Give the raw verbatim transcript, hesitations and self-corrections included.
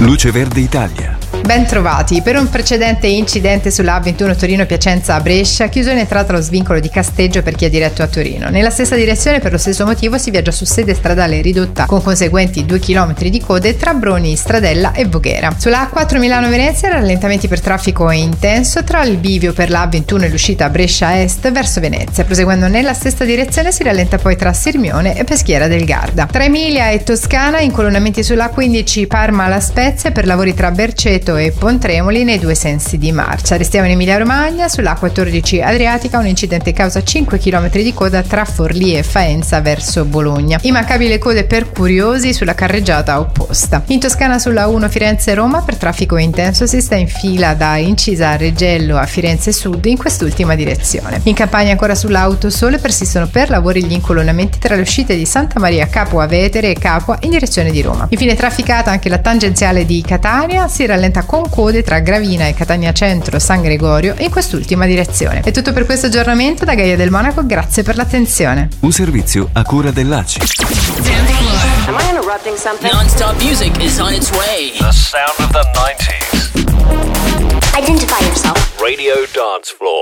Luce Verde Italia. Ben trovati. Per un precedente incidente sulla A ventuno Torino-Piacenza a Brescia, chiuso in entrata lo svincolo di Casteggio per chi è diretto a Torino. Nella stessa direzione, per lo stesso motivo, si viaggia su sede stradale ridotta con conseguenti due chilometri di code tra Broni, Stradella e Voghera. Sulla A quattro Milano-Venezia rallentamenti per traffico intenso tra il bivio per la A ventuno e l'uscita a Brescia Est verso Venezia. Proseguendo nella stessa direzione si rallenta poi tra Sirmione e Peschiera del Garda. Tra Emilia e Toscana incolonnamenti sulla A quindici Parma-La Spezia per lavori tra Berceto e Pontremoli nei due sensi di marcia. Restiamo in Emilia Romagna, sulla A quattordici Adriatica un incidente causa cinque chilometri di coda tra Forlì e Faenza verso Bologna. Immancabili code per curiosi sulla carreggiata opposta. In Toscana sulla A uno Firenze-Roma per traffico intenso si sta in fila da Incisa Regello a Firenze Sud in quest'ultima direzione. In Campania ancora sulla Autosole persistono per lavori gli incolonnamenti tra le uscite di Santa Maria Capua Vetere e Capua in direzione di Roma. Infine trafficata anche la tangenziale di Catania, si rallenta con code tra Gravina e Catania Centro San Gregorio in quest'ultima direzione. È tutto per questo aggiornamento da Gaia del Monaco, grazie per l'attenzione. Un servizio a cura dell'A C I. Am I interrupting something? Non-stop music is on its way. The sound of the nineties. Identify yourself. Radio Dance Floor.